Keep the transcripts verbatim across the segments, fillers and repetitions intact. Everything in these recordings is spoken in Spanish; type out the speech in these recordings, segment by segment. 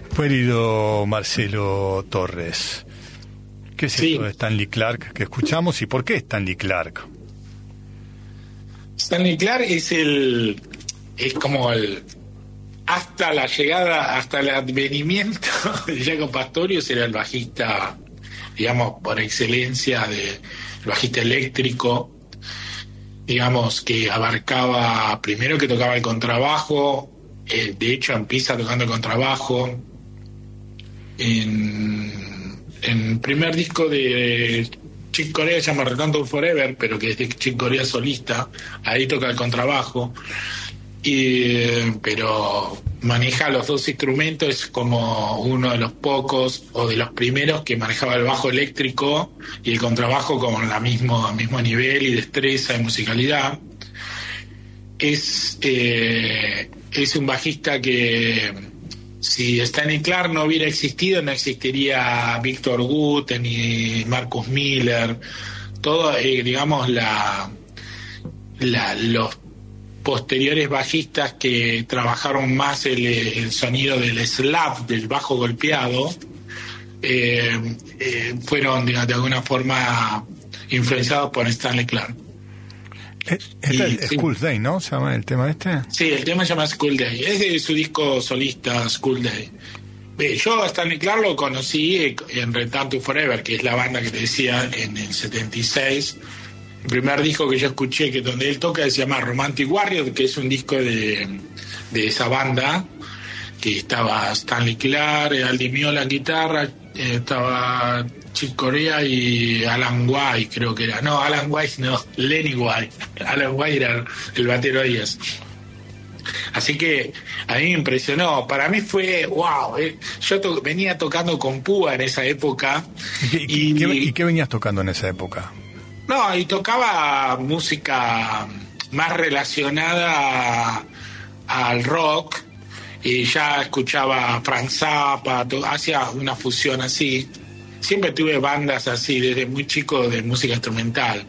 Querido Marcelo Torres, ¿qué es Sí. esto de Stanley Clarke que escuchamos y por qué Stanley Clarke? Stanley Clarke es el es como el hasta la llegada, hasta el advenimiento de Jaco Pastorius era el bajista, digamos, por excelencia, de el bajista eléctrico, digamos, que abarcaba, primero que tocaba el contrabajo, eh, de hecho empieza tocando el contrabajo en, en el primer disco de Chick Corea, se llama Return to Forever, pero que es de Chick Corea solista, ahí toca el contrabajo, y, pero maneja los dos instrumentos, es como uno de los pocos o de los primeros que manejaba el bajo eléctrico y el contrabajo con la mismo, mismo nivel y destreza y musicalidad. Es, eh, es un bajista que, si Stanley Clarke no hubiera existido, no existiría Victor Wood ni Marcus Miller, todo, eh, digamos, la, la los posteriores bajistas que trabajaron más el, el sonido del slap, del bajo golpeado, eh, eh, fueron de, de alguna forma influenciados por Stanley Clarke. Este Y, es sí. School Day, ¿no? ¿Se llama el tema este? Sí, el tema se llama School Day, es de su disco solista School Day. Eh, Yo a Stanley Clarke lo conocí en Return to Forever, que es la banda que te decía, en el setenta y seis. El primer disco que yo escuché, que donde él toca, se llama Romantic Warrior, que es un disco de, de esa banda, que estaba Stanley Clarke, Al Di Meola en guitarra, eh, estaba Chick Corea y Alan White, creo que era. No, Alan White no, Lenny White. Alan White era el batero de ellos. Así que a mí me impresionó. Para mí fue wow. Eh. Yo to- venía tocando con Púa en esa época. ¿Y qué, Y- qué- y qué venías tocando en esa época? No, y tocaba música más relacionada a- al rock, y ya escuchaba Frank Zappa, to- hacía una fusión así. Siempre tuve bandas así desde muy chico de música instrumental.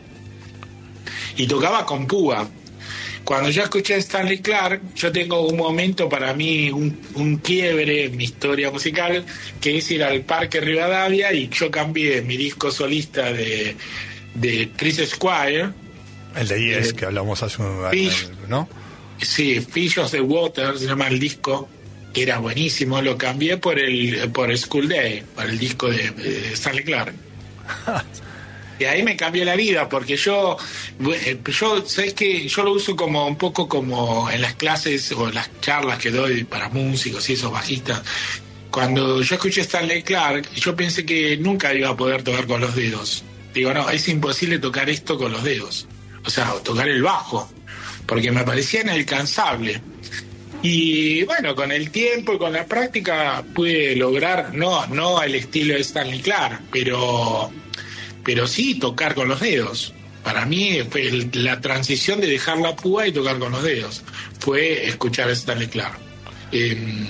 Y tocaba con Púa. Cuando yo escuché a Stanley Clarke, yo tengo un momento para mí, un, un quiebre en mi historia musical, que es ir al Parque Rivadavia, y yo cambié mi disco solista de de Chris Squire, El de Yes, Eh, que hablamos hace un Fish. ¿no? sí, Fish of the Water se llama el disco, que era buenísimo, lo cambié por el por School Day, por el disco de, de Stanley Clarke. Y ahí me cambió la vida, porque yo, eh, yo, ¿sabes qué? Yo lo uso como un poco como en las clases o en las charlas que doy para músicos y esos bajistas. Cuando yo escuché Stanley Clarke, yo pensé que nunca iba a poder tocar con los dedos. Digo, no, es imposible tocar esto con los dedos. O sea, tocar el bajo, porque me parecía inalcanzable. Y bueno, con el tiempo y con la práctica pude lograr, no, no el estilo de Stanley Clarke, pero, pero sí tocar con los dedos. Para mí fue el- la transición de dejar la púa y tocar con los dedos. Fue escuchar a Stanley Clarke. Eh,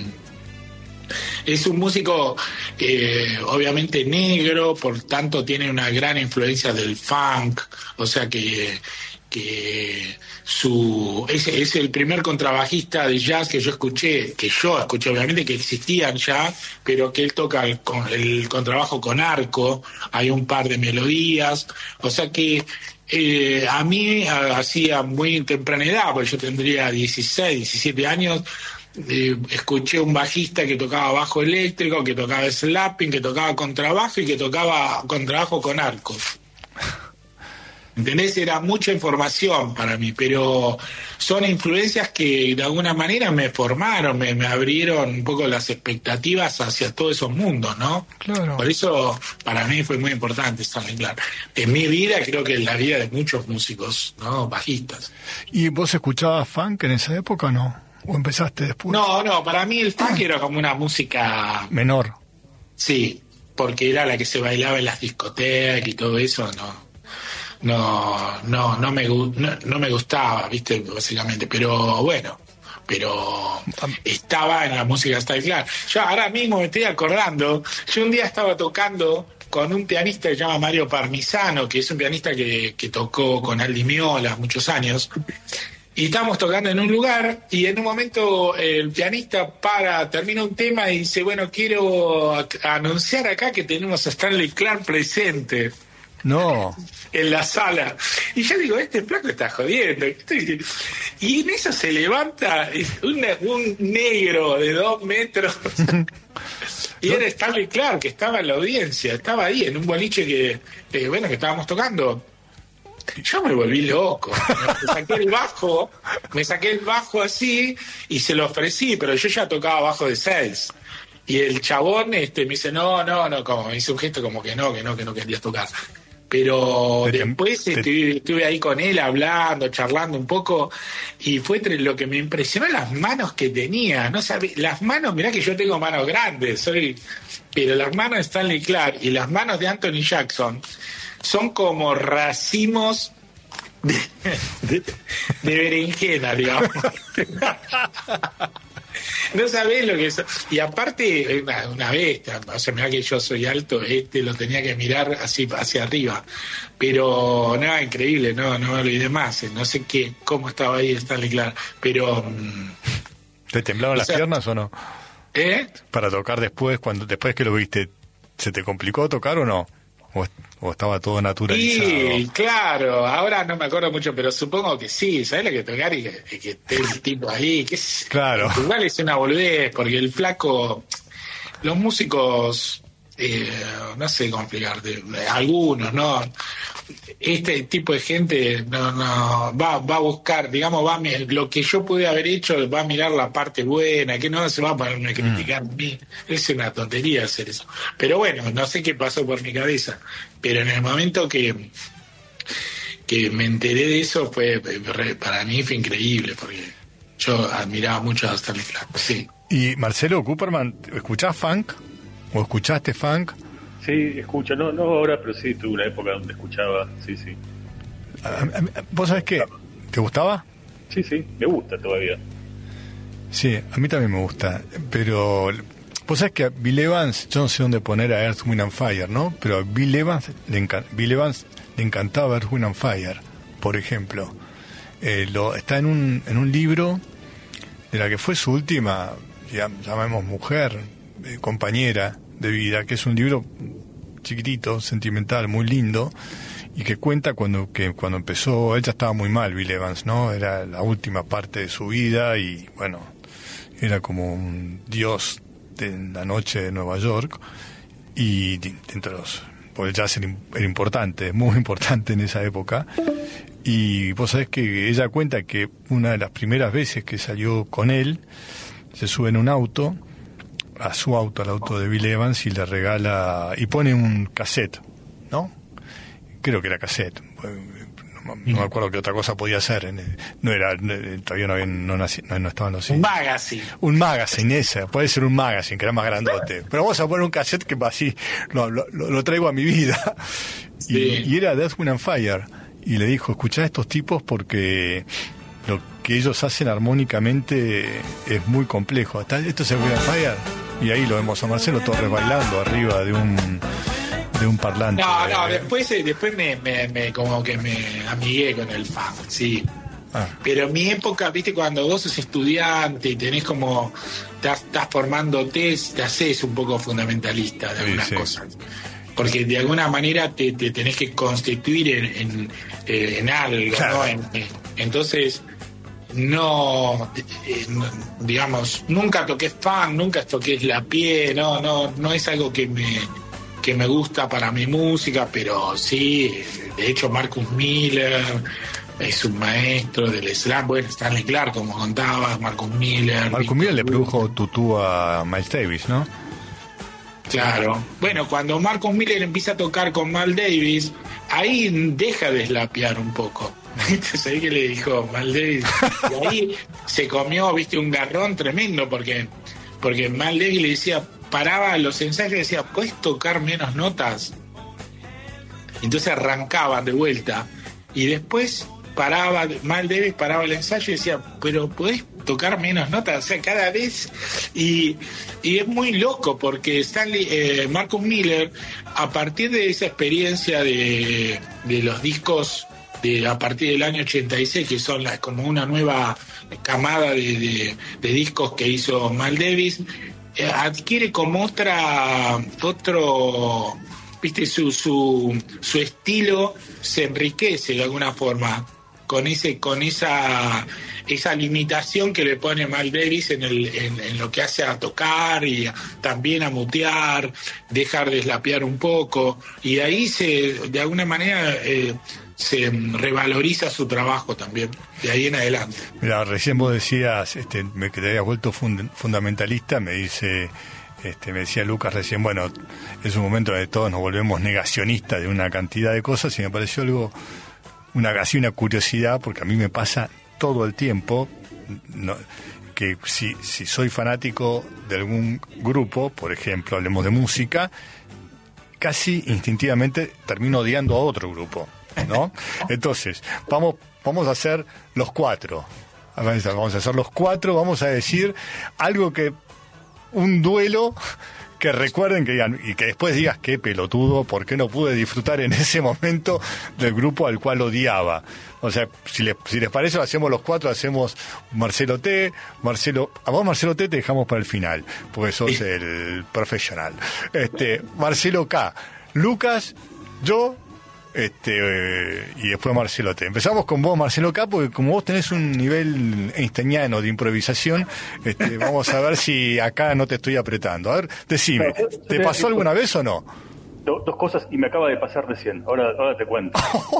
Es un músico eh, obviamente negro, por tanto tiene una gran influencia del funk, o sea que, que su es, es el primer contrabajista de jazz que yo escuché, que yo escuché, obviamente que existían ya, pero que él toca el, con- el contrabajo con arco, hay un par de melodías, o sea que eh, a mí a- hacía muy temprana edad, porque yo tendría dieciséis, diecisiete años, eh, escuché un bajista que tocaba bajo eléctrico, que tocaba slapping, que tocaba contrabajo y que tocaba contrabajo con arco. ¿Entendés? Era mucha información para mí, pero son influencias que de alguna manera me formaron, me, me abrieron un poco las expectativas hacia todos esos mundos, ¿no? Claro. Por eso para mí fue muy importante Stanley Clarke. En mi vida, creo que en la vida de muchos músicos, ¿no? Bajistas. ¿Y vos escuchabas funk en esa época o no? ¿O empezaste después? No, no, para mí el funk era como una música, Menor. sí, porque era la que se bailaba en las discotecas y todo eso, no. No, no, no me gu- no, no me gustaba, viste, básicamente, pero bueno, pero estaba en la música de Stanley Clarke. Yo ahora mismo me estoy acordando, yo un día estaba tocando con un pianista que se llama Mario Parmisano, que es un pianista que, que tocó con Al Di Meola muchos años, y estábamos tocando en un lugar y en un momento el pianista para, termina un tema y dice, bueno, quiero a- anunciar acá que tenemos a Stanley Clarke presente. No. En la sala. Y yo digo, este flaco está jodiendo. ¿Qué estoy diciendo? Y en eso se levanta un, un negro de dos metros. Y era Stanley Clarke, que estaba en la audiencia, estaba ahí en un boliche que, eh, bueno, que estábamos tocando. Yo me volví loco. Me saqué el bajo, me saqué el bajo así y se lo ofrecí, pero yo ya tocaba bajo de seis. Y el chabón este, me dice, no, no, no, como me hizo un gesto como que no, que no, que no querías tocar. Pero Te- después te- estuve, estuve ahí con él hablando, charlando un poco, y fue entre lo que me impresionó las manos que tenía. No sabe, las manos, mirá que yo tengo manos grandes, soy, pero las manos de Stanley Clarke y las manos de Anthony Jackson son como racimos de, de, de berenjena, digamos. No sabés lo que es. Y aparte, una, una bestia. O sea, mirá que yo soy alto, este lo tenía que mirar así hacia arriba. Pero, no, increíble, no, no me olvidé más. No sé qué, cómo estaba ahí Stanley Clarke. Pero. ¿Te temblaban o las sea, piernas o no? ¿Eh? Para tocar después, cuando después que lo viste, ¿se te complicó tocar o no? ¿O, o estaba todo naturalizado? Sí, claro, ahora no me acuerdo mucho, pero supongo que sí, ¿sabes lo que tocar? Y que, que esté el tipo ahí, que es, Claro. igual es una boludez, porque el flaco, los músicos, eh, no sé cómo explicarte, algunos, ¿no? Este tipo de gente no, no va, va a buscar, digamos, va a, mi- lo que yo pude haber hecho, va a mirar la parte buena, que no se va a ponerme a criticar a mí. Es una tontería hacer eso. Pero bueno, no sé qué pasó por mi cabeza. Pero en el momento que, que me enteré de eso, fue para mí fue increíble, porque yo admiraba mucho a Stanley Clarke. Sí. Y Marcelo Cooperman, ¿escuchás funk? ¿O escuchaste funk? Sí, escucho, no, no ahora, pero sí tuve una época donde escuchaba, sí, sí. A- a- ¿Vos sabés qué? ¿Te gustaba? Sí, sí, me gusta todavía. Sí, a mí también me gusta, pero vos sabés que a Bill Evans, yo no sé dónde poner a Earth, Wind and Fire, ¿no? Pero a Bill Evans le, encan- Bill Evans le encantaba Earth, Wind and Fire, por ejemplo. Eh, lo, está en un, en un libro de la que fue su última, ya, llamemos mujer, eh, compañera de vida, que es un libro chiquitito, sentimental, muy lindo, y que cuenta cuando que cuando empezó, él ya estaba muy mal, Bill Evans, ¿no? Era la última parte de su vida y, bueno, era como un dios de la noche de Nueva York, y de- dentro de los, porque el jazz era, im- era importante, muy importante en esa época, y vos sabés que ella cuenta que una de las primeras veces que salió con él, se sube en un auto, a su auto, al auto de Bill Evans, y le regala, y pone un cassette, ¿no? Creo que era cassette, no, me- no me acuerdo qué otra cosa podía ser, en el- no era, no- todavía no, había, no, nací- no, no estaban los Un cines. magazine. Un magazine, ese, puede ser un magazine, que era más grandote. Pero vamos a poner un cassette que así lo, lo, lo traigo a mi vida. Y, Sí. y era Death, Wind and Fire. Y le dijo, escuchá a estos tipos porque lo que ellos hacen armónicamente es muy complejo. Hasta esto es el Wind and Fire. Y ahí lo vemos a Marcelo Torres bailando arriba de un de un parlante. No, no, Eh, después, eh, después me, me, me- como que me amigué con el funk, sí. ah, Pero en mi época, viste, cuando vos sos estudiante y tenés como, estás, estás formándote, te haces un poco fundamentalista de Sí, algunas sí. cosas. Porque de alguna manera te, te tenés que constituir en, en, eh, en algo, Claro. ¿no? En- en- entonces, no, eh, no, digamos, nunca toqué funk, nunca toqué la pie, no, no, no es algo que me que me gusta para mi música, pero sí, de hecho Marcus Miller es un maestro del slam, bueno, Stanley Clarke, como contabas, Marcus Miller. Marco Miller le produjo Tutú a Miles Davis, ¿no? Claro. Bueno, cuando Marcus Miller empieza a tocar con Mal Davis, ahí deja de slapear un poco. ¿Sabés qué le dijo Mal Davis? Y ahí se comió, viste, un garrón tremendo, porque, porque Mal Davis le decía, paraba los ensayos y decía, ¿puedes tocar menos notas? Entonces arrancaban de vuelta. Y después paraba, Mal Davis paraba el ensayo y decía, pero ¿podés tocar menos notas? O sea, cada vez... Y, y es muy loco porque Stanley, eh, Marcus Miller, a partir de esa experiencia de, de los discos de a partir del año ochenta y seis, que son las, como una nueva camada de, de, de discos que hizo Miles Davis, eh, adquiere como otra, otro, viste, su, su, su estilo se enriquece de alguna forma con ese, con esa, esa limitación que le pone Miles Davis en, el, en, en lo que hace a tocar y a, también a mutear, dejar de slapear un poco, y ahí se, de alguna manera, eh, se revaloriza su trabajo también, de ahí en adelante. Mira, recién vos decías este, me, que te habías vuelto fund, fundamentalista, me dice... Este, me decía Lucas recién, bueno, es un momento donde todos nos volvemos negacionistas de una cantidad de cosas, y me pareció algo, una casi una curiosidad, porque a mí me pasa todo el tiempo, no, que si, si soy fanático de algún grupo, por ejemplo, hablemos de música, casi instintivamente termino odiando a otro grupo, ¿no? Entonces, vamos, vamos a hacer los cuatro, vamos a hacer los cuatro, vamos a decir algo que, un duelo que recuerden, que digan, y que después digas qué pelotudo, por qué no pude disfrutar en ese momento del grupo al cual odiaba. O sea, si les, si les parece, lo hacemos los cuatro, hacemos Marcelo T, Marcelo, a vos Marcelo T te dejamos para el final, porque sos el profesional. Este, Marcelo K, Lucas, yo, este eh, y después Marcelo T. Empezamos con vos, Marcelo K, porque como vos tenés un nivel einsteiniano de improvisación, este, vamos a ver si acá no te estoy apretando. A ver, decime, ¿te pasó alguna vez o no? Do, dos cosas, y me acaba de pasar recién, ahora, ahora te cuento.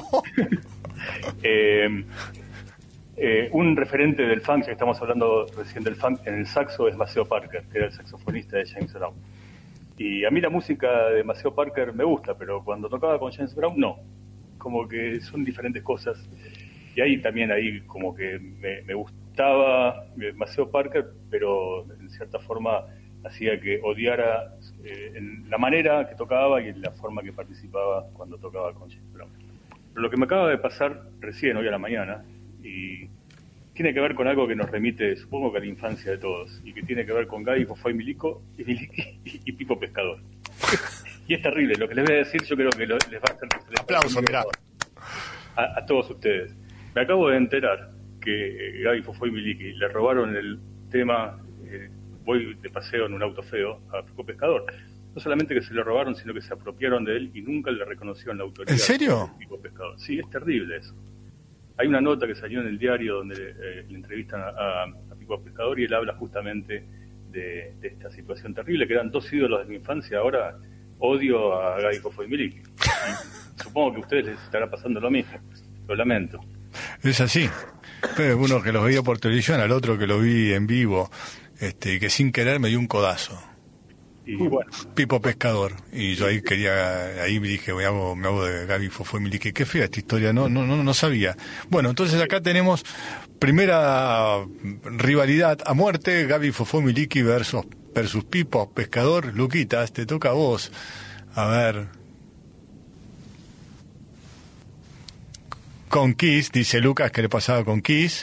eh, eh, un referente del funk, ya que estamos hablando recién del funk, en el saxo es Maceo Parker, que era el saxofonista de James Brown. Y a mí la música de Maceo Parker me gusta, pero cuando tocaba con James Brown, no. Como que son diferentes cosas. Y ahí también, ahí como que me, me gustaba Maceo Parker, pero en cierta forma hacía que odiara eh, en la manera que tocaba y en la forma que participaba cuando tocaba con James Brown. Pero lo que me acaba de pasar recién, hoy a la mañana, y tiene que ver con algo que nos remite, supongo que a la infancia de todos, y que tiene que ver con Gaby, Fofó y Milico y, y, y Pipo Pescador. Y es terrible, lo que les voy a decir yo creo que lo, les va a hacer... Aplauso, mirá. A, a todos ustedes. Me acabo de enterar que Gaby, Fofó y Miliki le robaron el tema eh, Voy de paseo en un auto feo a Pipo Pescador. No solamente que se lo robaron, sino que se apropiaron de él y nunca le reconocieron la autoridad. ¿En serio? De Pipo Pescador. Sí, es terrible eso. Hay una nota que salió en el diario donde eh, le entrevistan a, a, a Pipo Pescador y él habla justamente de, de esta situación terrible, que eran dos ídolos de mi infancia. Ahora odio a Gaby, Fofó y Miliki. Y supongo que a ustedes les estará pasando lo mismo. Lo lamento. Es así. Pero uno que los veía por televisión, al otro que lo vi en vivo, este, que sin querer me dio un codazo. Y bueno. Pipo Pescador. Y yo ahí quería, ahí dije, me hago, me hago de Gaby, Fofó y Miliki. Qué fea esta historia, no, no, no, no sabía. Bueno, entonces acá tenemos primera rivalidad a muerte, Gaby, Fofó y Miliki versus, versus Pipo Pescador. Luquitas, te toca a vos. A ver. Con Kiss, dice Lucas, ¿qué le pasaba con Kiss?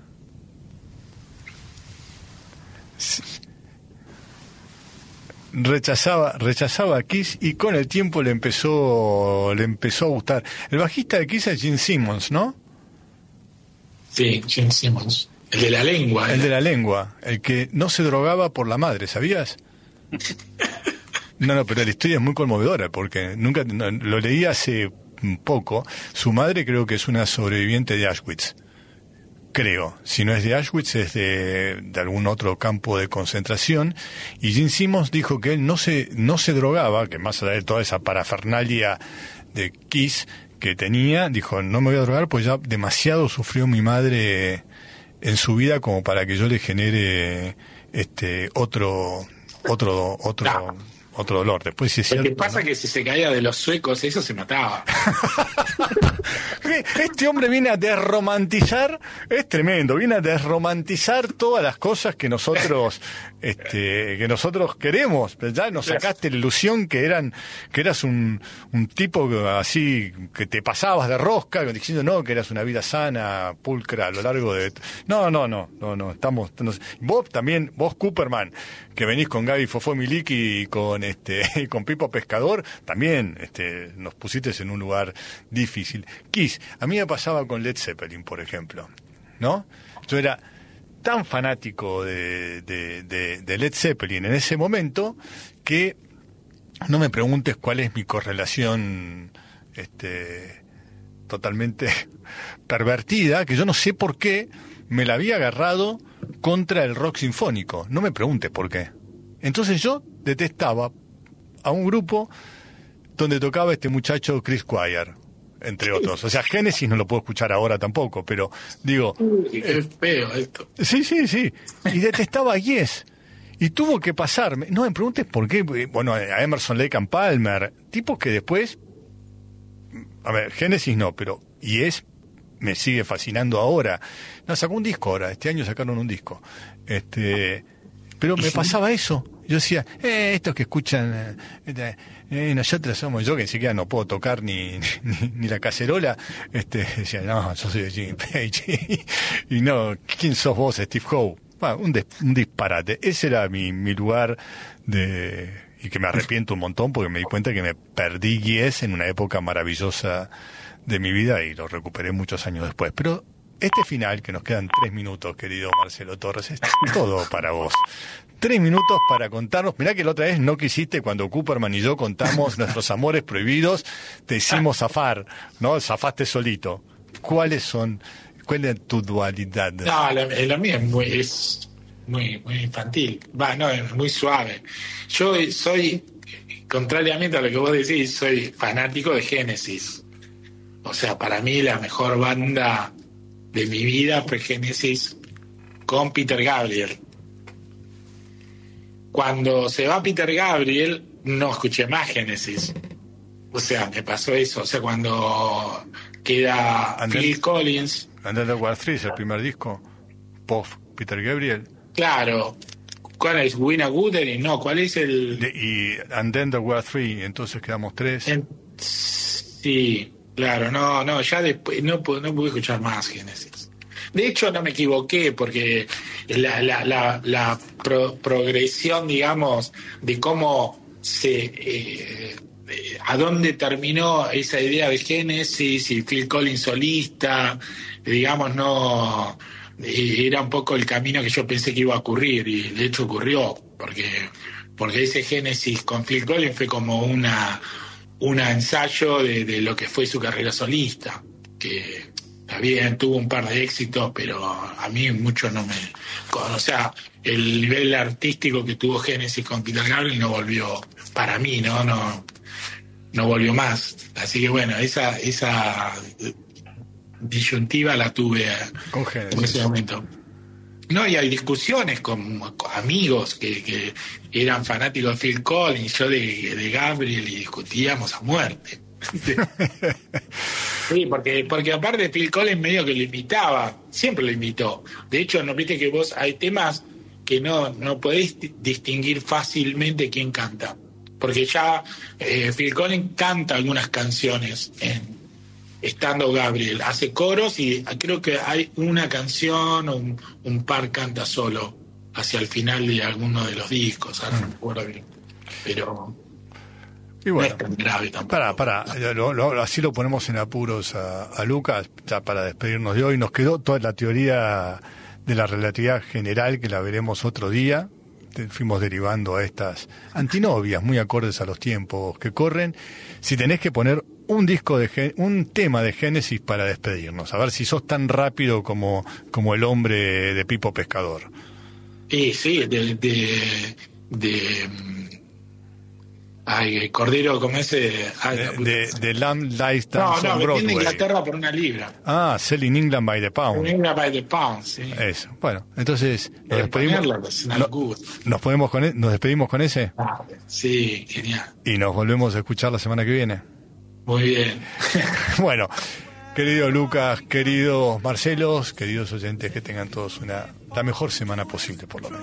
Rechazaba, rechazaba a Kiss y con el tiempo le empezó, le empezó a gustar. El bajista de Kiss es Gene Simmons, ¿no? Sí, Gene Simmons. El de la lengua. El ¿eh? de la lengua, el que no se drogaba por la madre, ¿sabías? No, no, pero la historia es muy conmovedora porque nunca, no, lo leí hace poco. Su madre creo que es una sobreviviente de Auschwitz. Creo, si no es de Auschwitz es de, de algún otro campo de concentración, y Gene Simmons dijo que él no se, no se drogaba, que más allá de toda esa parafernalia de Kiss que tenía, dijo, no me voy a drogar pues ya demasiado sufrió mi madre en su vida como para que yo le genere este otro, otro, otro... No. Otro dolor. Después sí es Lo cierto, que pasa es ¿no? que si se caía de los suecos, eso se mataba. Este hombre viene a desromantizar, es tremendo, viene a desromantizar todas las cosas que nosotros este, que nosotros queremos. Ya nos sacaste la ilusión que eran, que eras un, un tipo así, que te pasabas de rosca, diciendo no, que eras una vida sana, pulcra a lo largo de... No, no, no, no, no, estamos... Nos... Vos también, vos Cooperman, que venís con Gaby Fofó Miliki y con este, con Pipo Pescador, también este, nos pusiste en un lugar difícil. Kiss, a mí me pasaba con Led Zeppelin, por ejemplo, ¿no? Yo era tan fanático de, de, de, de Led Zeppelin en ese momento que no me preguntes cuál es mi correlación este, totalmente pervertida, que yo no sé por qué me la había agarrado contra el rock sinfónico. No me preguntes por qué. Entonces yo detestaba a un grupo donde tocaba este muchacho Chris Squire, entre otros. O sea, Génesis no lo puedo escuchar ahora tampoco, pero digo... Uy, qué feo esto. Sí, sí, sí. Y detestaba a Yes. Y tuvo que pasarme... No me preguntes por qué. Bueno, a Emerson, Lake and Palmer, tipos que después... A ver, Génesis no, pero Yes me sigue fascinando ahora. No, sacó un disco ahora. Este año sacaron un disco. Este... Pero me pasaba eso. Yo decía, eh, estos que escuchan, eh, eh, nosotros somos, yo que ni siquiera no puedo tocar ni, ni, ni la cacerola, este, decía, no, yo soy de Jimmy Page. y, y no, ¿quién sos vos, Steve Howe? Bueno, un, des, un disparate. Ese era mi, mi lugar de, y que me arrepiento un montón porque me di cuenta que me perdí Yes en una época maravillosa de mi vida y lo recuperé muchos años después. Pero este final, que nos quedan tres minutos, querido Marcelo Torres, es todo para vos. Tres minutos para contarnos. Mirá que la otra vez no quisiste, cuando Cooperman y yo contamos nuestros amores prohibidos, te hicimos zafar, ¿no? Zafaste solito. ¿Cuáles son, cuál es tu dualidad? No, la, la mía es muy, es muy, muy infantil. Va, no, es muy suave. Yo soy, contrariamente a lo que vos decís, soy fanático de Génesis. O sea, para mí la mejor banda de mi vida fue Génesis con Peter Gabriel. Cuando se va Peter Gabriel, no escuché más Génesis. O sea, me pasó eso. O sea, cuando queda And Phil then, Collins... And then the War tres, el primer disco, post Peter Gabriel. Claro. ¿Cuál es? Wina Wuthering, no, ¿cuál es el...? De, y And then the War tres, entonces quedamos tres. En, sí, claro, no, no, ya después no, no pude escuchar más Génesis. De hecho, no me equivoqué, porque la, la, la, la pro, progresión, digamos, de cómo se... Eh, a dónde terminó esa idea de Génesis y Phil Collins solista, digamos, no... Era un poco el camino que yo pensé que iba a ocurrir, y de hecho ocurrió, porque, porque ese Génesis con Phil Collins fue como una, una ensayo de, de lo que fue su carrera solista, que... Está bien, tuvo un par de éxitos, pero a mí mucho no me... O sea, el nivel artístico que tuvo Génesis con Peter Gabriel no volvió, para mí, ¿no? No, no volvió más. Así que bueno, esa esa disyuntiva la tuve con Génesis en ese momento. No, y hay discusiones con, con amigos que, que eran fanáticos de Phil Collins, yo de, de Gabriel, y discutíamos a muerte. Sí, porque porque aparte Phil Collins medio que lo imitaba, siempre lo imitó. De hecho, no viste que vos hay temas que no no podés distinguir fácilmente quién canta, porque ya eh, Phil Collins canta algunas canciones en, estando Gabriel, hace coros, y creo que hay una canción o un, un par canta solo hacia el final de alguno de los discos, ahora no me acuerdo bien, pero y bueno, no es tan grave tampoco. Para, para, lo, lo, así lo ponemos en apuros a, a Lucas, ya para despedirnos de hoy. Nos quedó toda la teoría de la relatividad general, que la veremos otro día. Fuimos derivando a estas antinovias muy acordes a los tiempos que corren. Si tenés que poner un disco de un tema de Génesis para despedirnos, a ver si sos tan rápido como, como el hombre de Pipo Pescador. Sí, sí, de... de, de Ay, Cordero, como ese... Ay, de, de, de Lamb Lies Down No, no, on me Broadway. tiene Inglaterra por una libra. Ah, Selling England by the Pound. Selling England by the Pound, sí. Eso. Bueno, entonces nos Eh, despedimos. ponerla, pues, No, nos podemos con e- nos despedimos con ese. Ah, sí, genial. Y nos volvemos a escuchar la semana que viene. Muy bien. Bueno, querido Lucas, queridos Marcelos, queridos oyentes, que tengan todos una la mejor semana posible, por lo menos.